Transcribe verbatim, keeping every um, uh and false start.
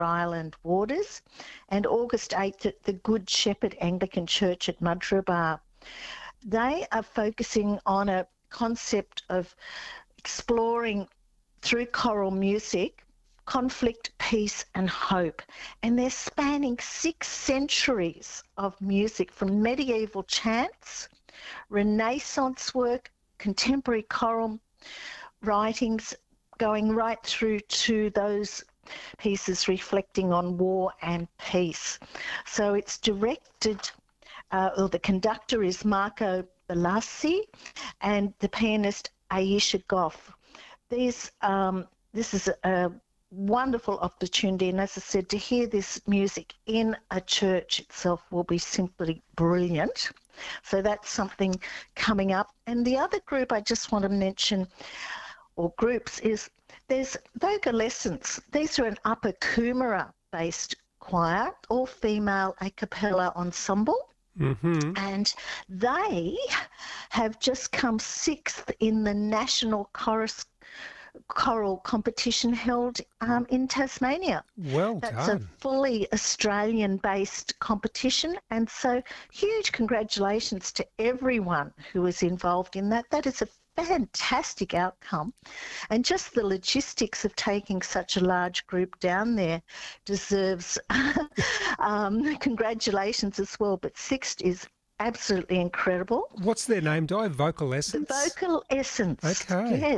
Island Waters, and August eighth at the Good Shepherd Anglican Church at Mudgeeraba. They are focusing on a concept of exploring through choral music conflict, peace and hope. And they're spanning six centuries of music, from medieval chants, Renaissance work, contemporary choral writings, going right through to those pieces reflecting on war and peace. So it's directed, uh, well, the conductor is Marco Bellassi and the pianist Aisha Goff. These, um, this is a wonderful opportunity, and as I said, to hear this music in a church itself will be simply brilliant. So that's something coming up. And the other group I just want to mention, or groups, is there's Vocalescence. These are an Upper Coomera based choir, all female a cappella ensemble. Mm-hmm. And they have just come sixth in the national chorus choral competition held um, in Tasmania. Well That's done. a fully Australian-based competition, and so huge congratulations to everyone who was involved in that. That is a fantastic outcome, and just the logistics of taking such a large group down there deserves um, congratulations as well. But sixth is absolutely incredible. What's their name, Di? Vocal Essence? Vocal Essence. Okay.